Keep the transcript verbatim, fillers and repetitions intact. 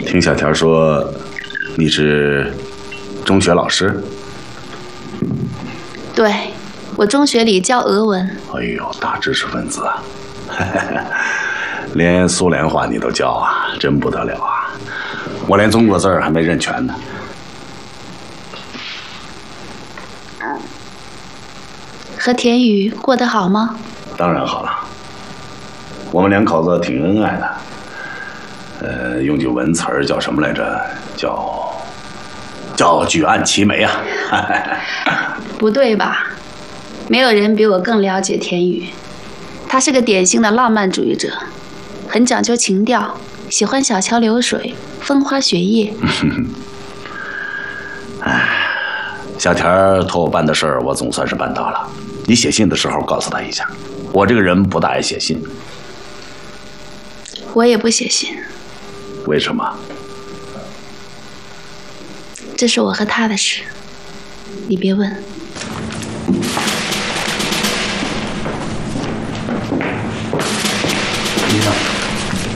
听小条说，你是中学老师？ 对，我中学里教俄文。 哎呦，大知识分子啊！连苏联话你都教啊，真不得了啊！我连中国字儿还没认全呢。 和田雨过得好吗？ 当然好了，我们两口子挺恩爱的。呃，用句文词儿叫什么来着？叫叫举案齐眉啊！ 不对吧？没有人比我更了解田雨，他是个典型的浪漫主义者，很讲究情调，喜欢小桥流水、风花雪月。 哎，小田托我办的事儿，我总算是办到了。你写信的时候告诉他一下，我这个人不大爱写信。 我也不写信。 为什么？ 这是我和他的事，你别问。